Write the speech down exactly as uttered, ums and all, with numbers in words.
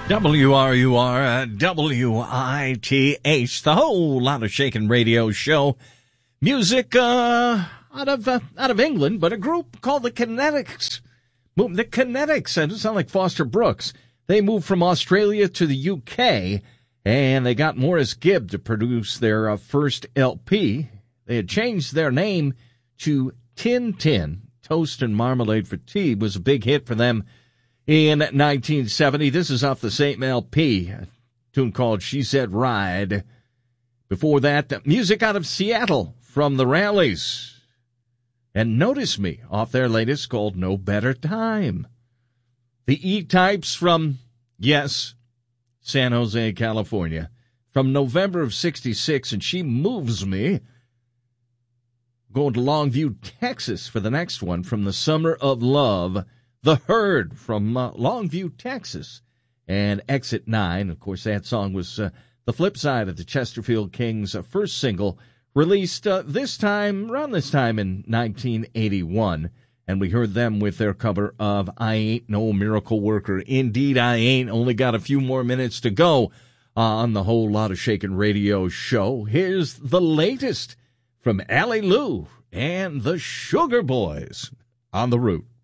W R U R, W I T H, the whole lot of shaking radio show. Music uh, out of uh, out of England, but a group called the Kinetics. The Kinetics, and it sound like Foster Brooks. They moved from Australia to the U K, and they got Morris Gibb to produce their uh, first L P. They had changed their name to Tin Tin. Toast and Marmalade for Tea was a big hit for them in nineteen seventy. This is off the same L P, a tune called She Said Ride. Before that, music out of Seattle from the Rallies. And Notice Me off their latest called No Better Time. The E-Types from, yes, San Jose, California, from November of sixty-six, and She Moves Me. Going to Longview, Texas for the next one from the Summer of Love. The Herd from uh, Longview, Texas, and Exit nine. Of course, that song was uh, the flip side of the Chesterfield Kings' uh, first single, released uh, this time, around this time in nineteen eighty-one. And we heard them with their cover of I Ain't No Miracle Worker. Indeed, I ain't. Only got a few more minutes to go on the whole lot of shaking radio show. Here's the latest from Allie Lou and the Sugar Boys on the Root.